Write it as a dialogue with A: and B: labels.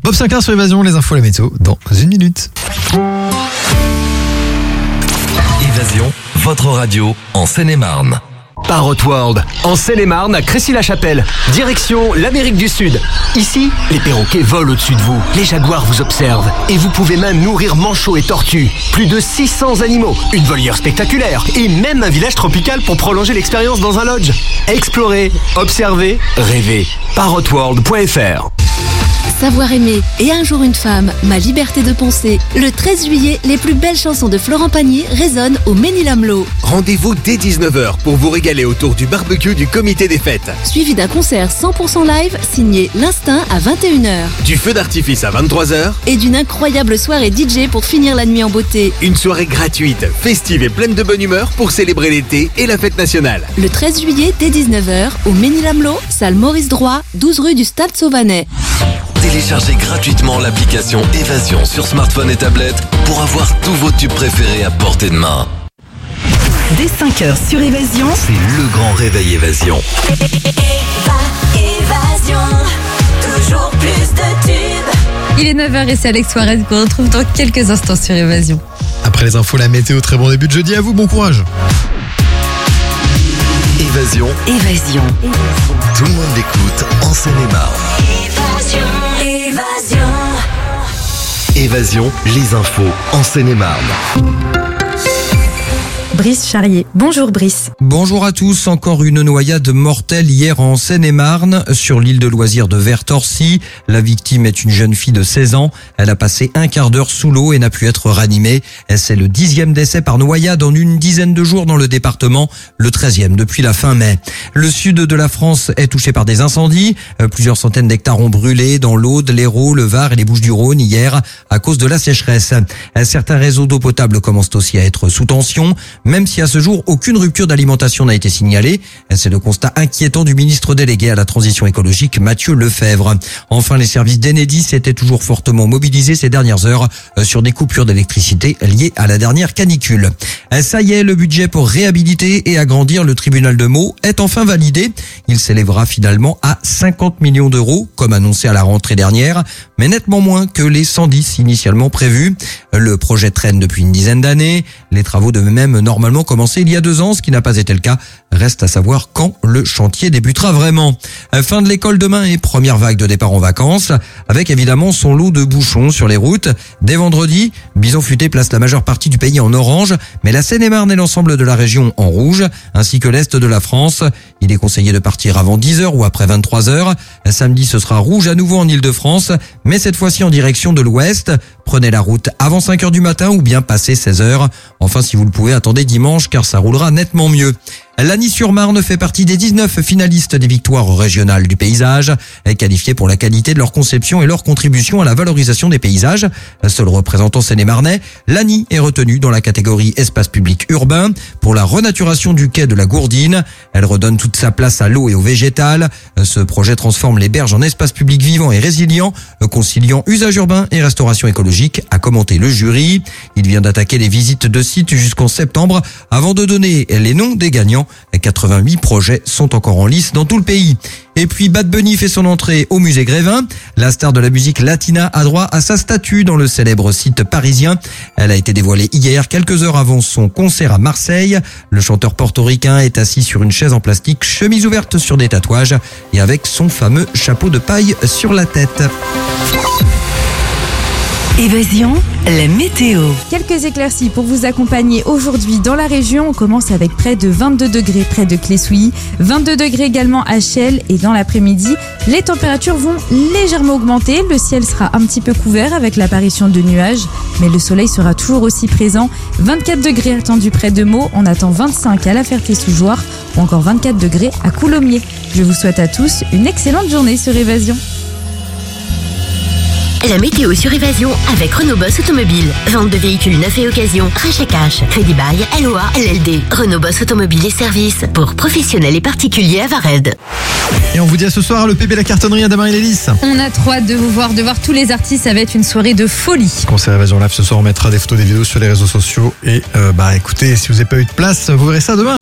A: Bob Sinclair sur Évasion, les infos, la météo dans 1 minute.
B: Évasion, votre radio en Seine-et-Marne.
C: Parrot World, en Seine-et-Marne, à Crécy-la-Chapelle. Direction l'Amérique du Sud. Ici, les perroquets volent au-dessus de vous. Les jaguars vous observent. Et vous pouvez même nourrir manchots et tortues. Plus de 600 animaux, une volière spectaculaire et même un village tropical pour prolonger l'expérience dans un lodge. Explorez, observez, rêvez. parrotworld.fr.
D: Savoir aimer et un jour une femme, ma liberté de penser. Le 13 juillet, les plus belles chansons de Florent Pagny résonnent au Ménil-Amelot.
C: Rendez-vous dès 19h pour vous régaler autour du barbecue du comité des fêtes.
D: Suivi d'un concert 100% live signé L'Instinct à 21h.
C: Du feu d'artifice à 23h.
D: Et d'une incroyable soirée DJ pour finir la nuit en beauté.
C: Une soirée gratuite, festive et pleine de bonne humeur pour célébrer l'été et la fête nationale.
D: Le 13 juillet dès 19h au Ménil-Amelot, salle Maurice Droit, 12 rue du Stade Sauvanet.
B: Téléchargez gratuitement l'application Évasion sur smartphone et tablette pour avoir tous vos tubes préférés à portée de main.
E: Dès 5h sur Évasion,
B: C'est le grand réveil Évasion.
F: Évasion, toujours plus de tubes.
G: Il est 9h et c'est Alex Suarez qu'on retrouve dans quelques instants sur Évasion.
A: Après les infos, la météo, très bon début de jeudi à vous, bon courage.
B: Évasion, tout le monde l'écoute en Seine-et-Marne. Évasion, les infos en Seine-et-Marne.
E: Brice Charrier. Bonjour Brice.
H: Bonjour à tous. Encore une noyade mortelle hier en Seine-et-Marne, sur l'île de loisirs de Vertorcy. La victime est une jeune fille de 16 ans. Elle a passé un quart d'heure sous l'eau et n'a pu être ranimée. C'est le 10e décès par noyade en une dizaine de jours dans le département, le 13e depuis la fin mai. Le sud de la France est touché par des incendies. Plusieurs centaines d'hectares ont brûlé dans l'Aude, l'Hérault, le Var et les Bouches-du-Rhône hier à cause de la sécheresse. Certains réseaux d'eau potable commencent aussi à être sous tension. Même si à ce jour, aucune rupture d'alimentation n'a été signalée. C'est le constat inquiétant du ministre délégué à la transition écologique, Mathieu Lefebvre. Enfin, les services d'Enedis étaient toujours fortement mobilisés ces dernières heures sur des coupures d'électricité liées à la dernière canicule. Ça y est, le budget pour réhabiliter et agrandir le tribunal de Meaux est enfin validé. Il s'élèvera finalement à 50 millions d'euros, comme annoncé à la rentrée dernière, mais nettement moins que les 110 initialement prévus. Le projet traîne depuis une dizaine d'années. Les travaux devaient même normalement commencer il y a 2 ans, ce qui n'a pas été le cas. Reste à savoir quand le chantier débutera vraiment. Fin de l'école demain et première vague de départ en vacances, avec évidemment son lot de bouchons sur les routes. Dès vendredi, Bison Futé place la majeure partie du pays en orange, mais la Seine-et-Marne et l'ensemble de la région en rouge, ainsi que l'Est de la France. Il est conseillé de partir avant 10h ou après 23h. Samedi, ce sera rouge à nouveau en Île-de-France, mais cette fois-ci en direction de l'Ouest. Prenez la route avant 5h du matin ou bien passé 16h. Enfin, si vous le pouvez, attendez dimanche car ça roulera nettement mieux. Lagny-sur-Marne fait partie des 19 finalistes des victoires régionales du paysage, qualifiés pour la qualité de leur conception et leur contribution à la valorisation des paysages. Seul représentant seine-et-marnais, Lagny est retenu dans la catégorie espace public urbain pour la renaturation du quai de la Gourdine. Elle redonne toute sa place à l'eau et au végétal. Ce projet transforme les berges en espace public vivant et résilient, conciliant usage urbain et restauration écologique, a commenté le jury. Il vient d'attaquer les visites de sites jusqu'en septembre avant de donner les noms des gagnants. 88 projets sont encore en lice dans tout le pays. Et puis Bad Bunny fait son entrée au musée Grévin. La star de la musique latina a droit à sa statue dans le célèbre site parisien. Elle a été dévoilée hier, quelques heures avant son concert à Marseille. Le chanteur portoricain est assis sur une chaise en plastique, chemise ouverte sur des tatouages et avec son fameux chapeau de paille sur la tête.
E: Évasion, la météo.
I: Quelques éclaircies pour vous accompagner aujourd'hui dans la région. On commence avec près de 22 degrés près de Clé-Souilly, 22 degrés également à Chelles et dans l'après-midi, les températures vont légèrement augmenter. Le ciel sera un petit peu couvert avec l'apparition de nuages, mais le soleil sera toujours aussi présent. 24 degrés attendus près de Meaux, on attend 25 à La Ferté-sous-Jouarre ou encore 24 degrés à Coulommiers. Je vous souhaite à tous une excellente journée sur Évasion.
J: La météo sur Évasion avec Renault Boss Automobile. Vente de véhicules neufs et occasion, rachat cash, crédit bail, LOA, LLD. Renault Boss Automobile et services pour professionnels et particuliers à Vared.
A: Et on vous dit à ce soir le PB La Cartonnerie à Damarin-les-Lys.
G: On a trop hâte de vous voir, de voir tous les artistes. Ça va être une soirée de folie.
A: Concert Évasion Live ce soir, on mettra des photos, des vidéos sur les réseaux sociaux. Et écoutez, si vous n'avez pas eu de place, vous verrez ça demain.